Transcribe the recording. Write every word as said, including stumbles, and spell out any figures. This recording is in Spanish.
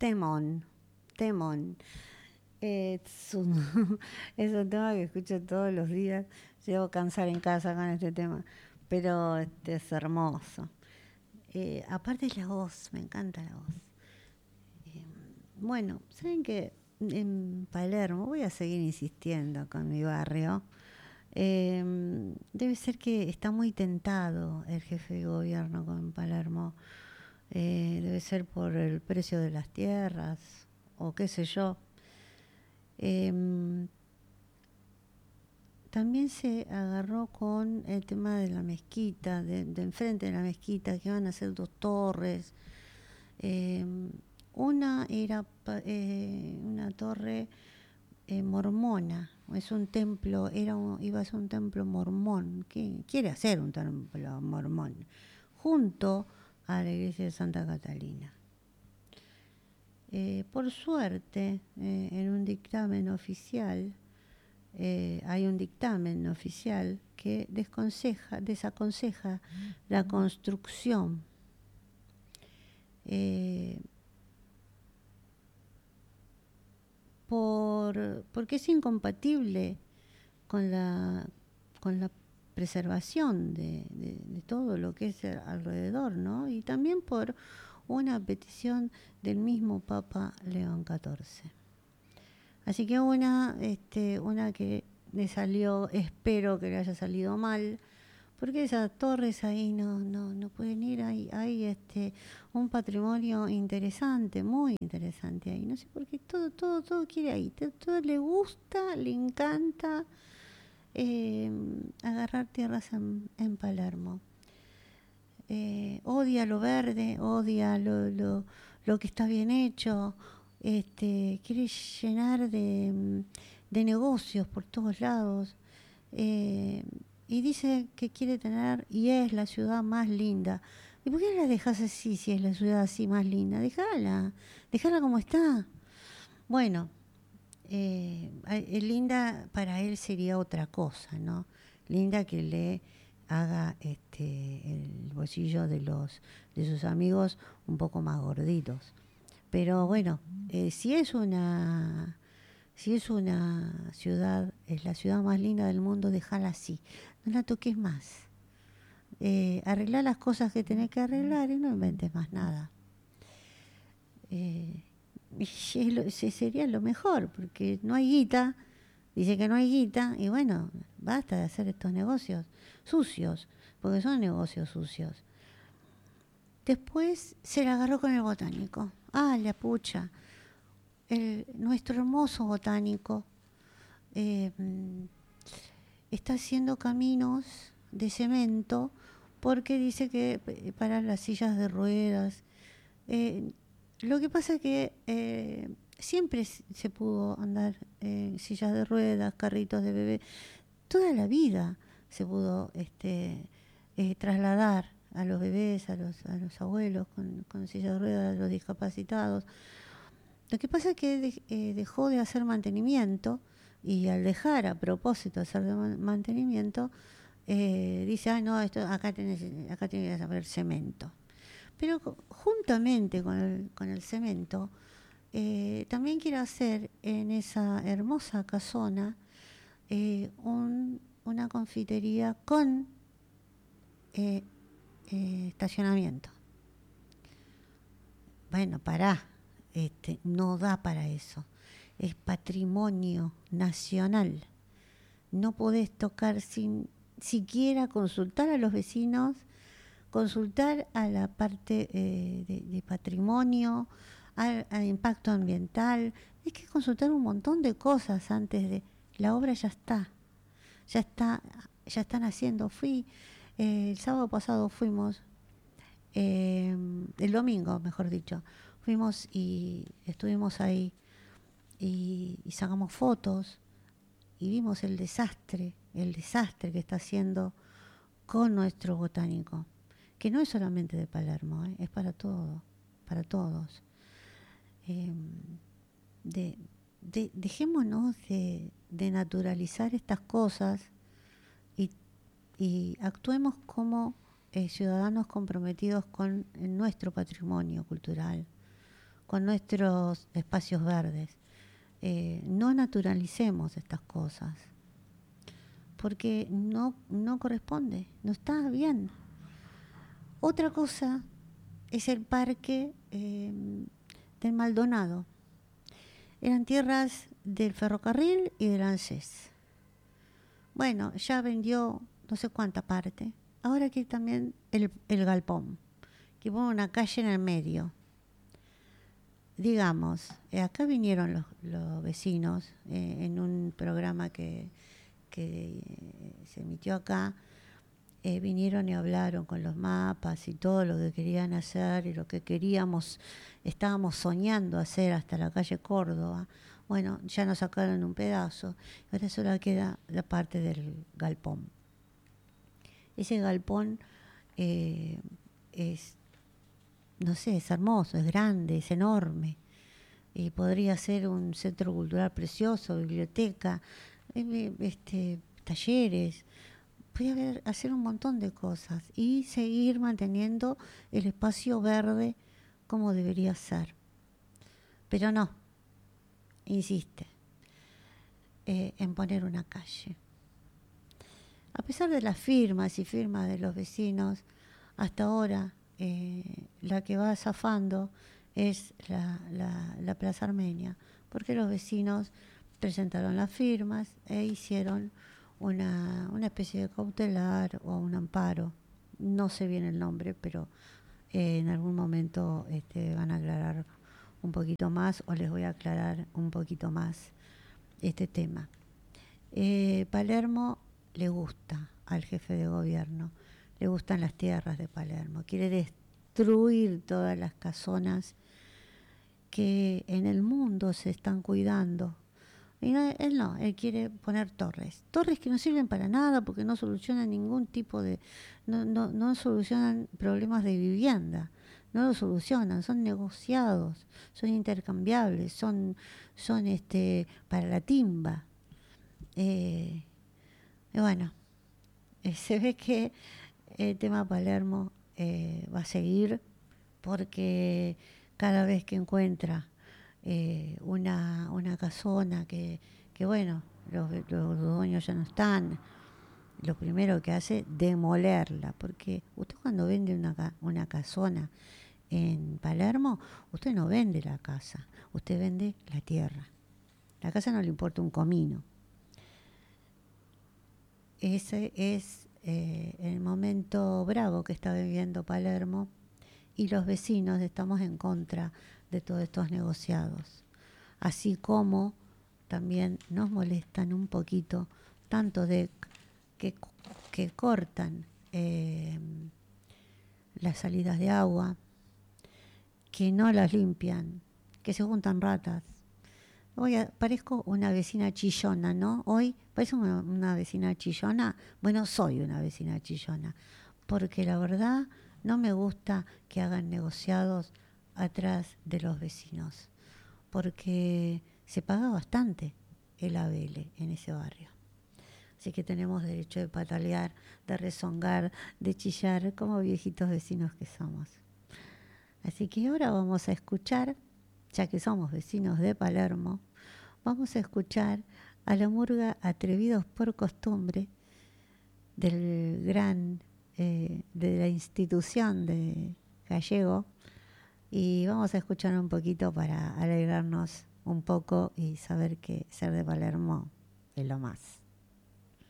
temón, temón. Eh, es, un, es un tema que escucho todos los días. Llego a cansar en casa con este tema, pero este es hermoso. Eh, aparte la voz, me encanta la voz. Eh, bueno, saben que en Palermo, voy a seguir insistiendo con mi barrio, eh, debe ser que está muy tentado el jefe de gobierno con Palermo. Eh, debe ser por el precio de las tierras o qué sé yo. Eh, también se agarró con el tema de la mezquita, de, de enfrente de la mezquita, que van a ser dos torres. Eh, una era eh, una torre eh, mormona, es un templo, era un, iba a ser un templo mormón, que quiere hacer un templo mormón, junto a la iglesia de Santa Catalina. Eh, por suerte, eh, en un dictamen oficial, eh, hay un dictamen oficial que desconseja, desaconseja la construcción. Eh, por, porque es incompatible con la, con la preservación de, de, de todo lo que es alrededor, ¿no? Y también por una petición del mismo Papa León catorce. Así que una, este, una que le salió, espero que le haya salido mal, porque esas torres ahí no, no, no pueden ir, hay, hay este, un patrimonio interesante, muy interesante ahí, no sé por qué todo, todo, todo quiere ahí, todo, todo le gusta, le encanta eh, agarrar tierras en, en Palermo. Eh, odia lo verde, odia lo, lo, lo que está bien hecho, este, quiere llenar de, de negocios por todos lados, eh, y dice que quiere tener, y es la ciudad más linda. ¿Y por qué la dejas así si es la ciudad así más linda? Dejala, dejala como está. Bueno, eh, linda para él sería otra cosa, ¿no? Linda que le haga este el bolsillo de los de sus amigos un poco más gorditos. Pero bueno, eh, si es una si es una ciudad, es la ciudad más linda del mundo, déjala así, no la toques más. Eh, arreglar las cosas que tenés que arreglar y no inventes más nada. Eh, sería lo mejor, porque no hay guita, dice que no hay guita, y bueno, basta de hacer estos negocios sucios, porque son negocios sucios. Después se la agarró con el botánico. Ah, la pucha. El, nuestro hermoso botánico eh, está haciendo caminos de cemento porque dice que para las sillas de ruedas. Eh, lo que pasa es que eh, siempre se pudo andar en sillas de ruedas, carritos de bebé, toda la vida se pudo este, eh, trasladar a los bebés, a los, a los abuelos con, con sillas de ruedas, a los discapacitados. Lo que pasa es que de, eh, dejó de hacer mantenimiento, y al dejar a propósito de hacer de mantenimiento, eh, dice, ah, no, esto, acá, tenés, acá tiene que haber cemento. Pero juntamente con el, con el cemento, eh, también quiere hacer en esa hermosa casona eh, un, una confitería con eh, eh, estacionamiento. Bueno, pará, este, no da para eso. Es patrimonio nacional. No podés tocar sin siquiera consultar a los vecinos, consultar a la parte eh, de, de patrimonio, al, al impacto ambiental. Hay que consultar un montón de cosas antes de... La obra ya está, ya está, ya están haciendo. Fui, eh, el sábado pasado fuimos, eh, el domingo, mejor dicho, fuimos y estuvimos ahí y, y sacamos fotos y vimos el desastre, el desastre que está haciendo con nuestro botánico, que no es solamente de Palermo, ¿eh? Es para todo, para todos. Eh, de, de, dejémonos de, de naturalizar estas cosas y, y actuemos como eh, ciudadanos comprometidos con nuestro patrimonio cultural, con nuestros espacios verdes. Eh, no naturalicemos estas cosas, porque no, no corresponde, no está bien. Otra cosa es el parque eh, del Maldonado. Eran tierras del ferrocarril y del ANSES. Bueno, ya vendió no sé cuánta parte. Ahora aquí también el, el galpón, que pone una calle en el medio. Digamos, eh, acá vinieron los, los vecinos eh, en un programa que, que eh, se emitió acá. Eh, vinieron y hablaron con los mapas y todo lo que querían hacer y lo que queríamos, estábamos soñando hacer hasta la calle Córdoba. Bueno, ya nos sacaron un pedazo, ahora solo queda la parte del galpón. Ese galpón eh, es, no sé, es hermoso, es grande, es enorme. Y podría ser un centro cultural precioso, biblioteca, eh, este, talleres. Podría haber, hacer un montón de cosas y seguir manteniendo el espacio verde como debería ser. Pero no, insiste eh, en poner una calle. A pesar de las firmas y firmas de los vecinos, hasta ahora eh, la que va zafando es la, la, la Plaza Armenia, porque los vecinos presentaron las firmas e hicieron una, una especie de cautelar o un amparo. No sé bien el nombre, pero eh, en algún momento este, van a aclarar un poquito más o les voy a aclarar un poquito más este tema. Eh, Palermo le gusta al jefe de gobierno, le gustan las tierras de Palermo, quiere destruir todas las casonas que en el mundo se están cuidando. Y no, él no, él quiere poner torres, torres que no sirven para nada porque no solucionan ningún tipo de, no, no, no solucionan problemas de vivienda, no lo solucionan, son negociados, son intercambiables, son, son este, para la timba. Eh, y bueno, eh, se ve que el tema Palermo eh, va a seguir porque cada vez que encuentra eh, una, una casona que, que bueno, los, los dueños ya no están, lo primero que hace demolerla, porque usted cuando vende una, una casona en Palermo, usted no vende la casa, usted vende la tierra. La casa no le importa un comino. Ese es eh, el momento bravo que está viviendo Palermo y los vecinos estamos en contra de todos estos negociados. Así como también nos molestan un poquito tanto de que, que cortan eh, las salidas de agua, que no las limpian, que se juntan ratas. Hoy parezco una vecina chillona, ¿no? Hoy parezco una, una vecina chillona. Bueno, soy una vecina chillona, porque la verdad no me gusta que hagan negociados atrás de los vecinos, porque se paga bastante el A B L en ese barrio. Así que tenemos derecho de patalear, de rezongar, de chillar como viejitos vecinos que somos. Así que ahora vamos a escuchar, ya que somos vecinos de Palermo, vamos a escuchar a la murga Atrevidos por Costumbre del gran, eh, de la institución de Gallego, y vamos a escuchar un poquito para alegrarnos un poco y saber que ser de Palermo es lo más.